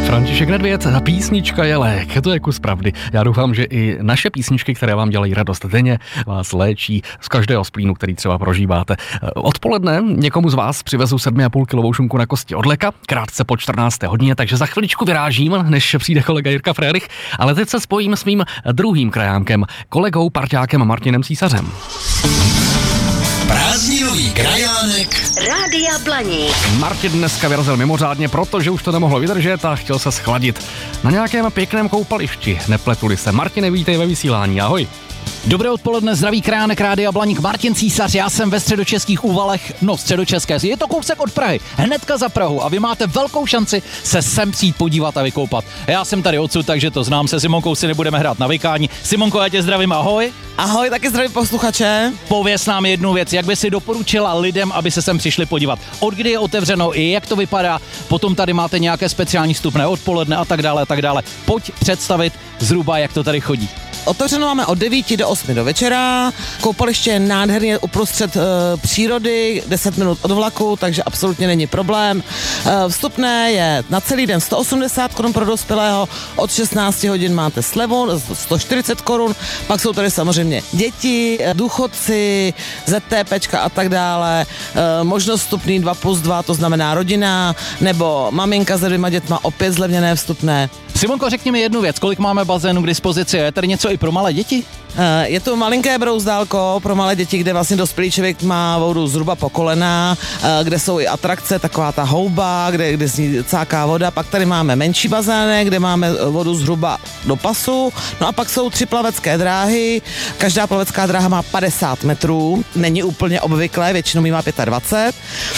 František Nedvěd, písnička je lék, to je kus pravdy. Já doufám, že i naše písničky, které vám dělají radost denně, vás léčí z každého splínu, který třeba prožíváte. Odpoledne někomu z vás přivezu 7,5 kilovou šunku na kosti od Leka, krátce po 14. hodině, takže za chviličku vyrážím, než přijde kolega Jirka Frérych, ale teď se spojím s mým druhým krajánkem, kolegou, parťákem Martinem Císařem. Prázdninový krajánek Rádia Blaník. Martin dneska vyrazil mimořádně, protože už to nemohlo vydržet a chtěl se schladit na nějakém pěkném koupališti. Nepletuli se. Martine, vítej ve vysílání, ahoj. Dobré odpoledne, zdraví krajánek Rádia Blaník, Martin Císař, já jsem ve Středočeských Úvalech, středočeské, je to kousek od Prahy, hnedka za Prahu a vy máte velkou šanci se sem přijít podívat a vykoupat. Já jsem tady odsud, takže to znám, se Simonkou si nebudeme hrát na vykání. Simonko, já tě zdravím, ahoj. Ahoj, taky zdravím posluchače. Pověz nám jednu věc, jak by si doporučila lidem, aby se sem přišli podívat. Od kdy je otevřeno i jak to vypadá, potom tady máte nějaké speciální vstupné odpoledne a tak dále, a tak dále. Pojď představit zhruba, jak to tady chodí. Otevřeno máme od 9 do 8 do večera, koupaliště je nádherně uprostřed přírody, 10 minut od vlaku, takže absolutně není problém. Vstupné je na celý den 180 Kč pro dospělého, od 16 hodin máte slevu, 140 Kč, pak jsou tady samozřejmě děti, důchodci, ZTPčka a tak dále, možnost vstupný 2+2, to znamená rodina, nebo maminka se 2 dětma, opět zlevněné vstupné. Simonko, řekni mi jednu věc, kolik máme bazénů k dispozici, je tady něco i pro malé děti? Je to malinké brouzdálko pro malé děti, kde vlastně dospělý člověk má vodu zhruba po kolena, kde jsou i atrakce, taková ta houba, kde zní cáká voda, pak tady máme menší bazének, kde máme vodu zhruba do pasu, no a pak jsou 3 plavecké dráhy, každá plavecká dráha má 50 metrů, není úplně obvyklé, většinou má 25,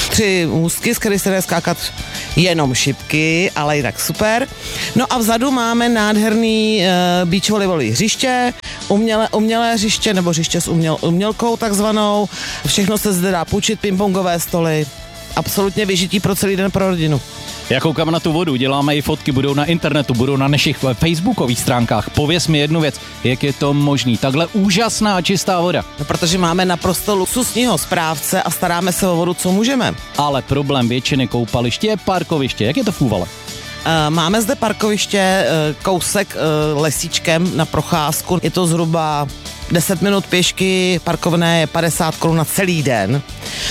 3 můstky, z kterých se dá skákat jenom šipky, ale jinak super. No a vzadu máme nádherný beach volejbalový hřiště, umělé hřiště nebo hřiště s umělkou takzvanou. Všechno se zde dá půjčit, pingpongové stoly. Absolutně vyžití pro celý den pro rodinu. Já koukám na tu vodu, děláme i fotky, budou na internetu, budou na našich facebookových stránkách. Pověz mi jednu věc, jak je to možný? Takhle úžasná a čistá voda. No, protože máme naprosto luxusního správce a staráme se o vodu, co můžeme. Ale problém většiny koupaliště je parkoviště. Jak je to v Úvalech? Máme zde parkoviště, kousek lesíčkem na procházku. Je to zhruba 10 minut pěšky, parkovné je 50 Kč na celý den.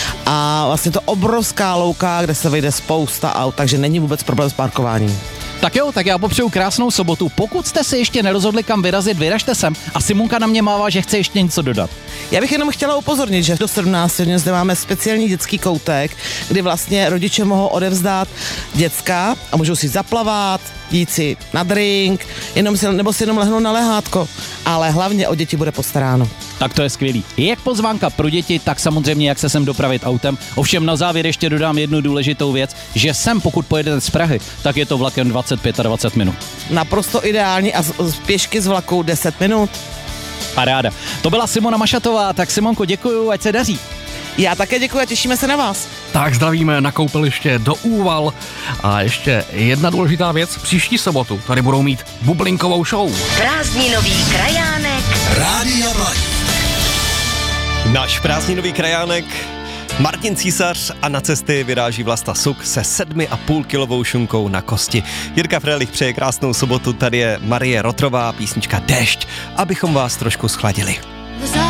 A vlastně to obrovská louka, kde se vejde spousta aut, takže není vůbec problém s parkováním. Tak jo, tak já popřeju krásnou sobotu. Pokud jste se ještě nerozhodli, kam vyrazit, vyražte sem. A Simonka na mě mává, že chce ještě něco dodat. Já bych jenom chtěla upozornit, že do 17 hodin zde máme speciální dětský koutek, kdy vlastně rodiče mohou odevzdat děcka a můžou si zaplavat, jít si na drink, nebo si jenom lehnout na lehátko. Ale hlavně o děti bude postaráno. Tak to je skvělý. Jak pozvánka pro děti, tak samozřejmě jak se sem dopravit autem. Ovšem na závěr ještě dodám jednu důležitou věc, že sem pokud pojedete z Prahy, tak je to vlakem 25 minut. Naprosto ideální a z pěšky z vlaku 10 minut. Paráda. To byla Simona Mašatová, tak Simonko, děkuju, ať se daří. Já také děkuji a těšíme se na vás. Tak zdravíme na koupaliště do Úval. A ještě jedna důležitá věc, příští sobotu tady budou mít bublinkovou show. Prázdninový krajánek Rádia Blaník. Náš prázdninový krajánek Martin Císař a na cesty vyráží Vlasta Suk se 7,5 kilovou šunkou na kosti. Jirka Frélich přeje krásnou sobotu, tady je Marie Rotrová, písnička Déšť, abychom vás trošku schladili.